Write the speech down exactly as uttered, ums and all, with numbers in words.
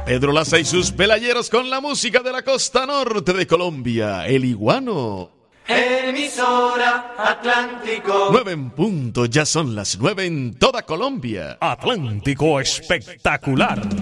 Pedro Laza y sus pelayeros con la música de la costa norte de Colombia, El Iguano. Emisora Atlántico. Nueve en punto, ya son las nueve en toda Colombia. Atlántico Espectacular.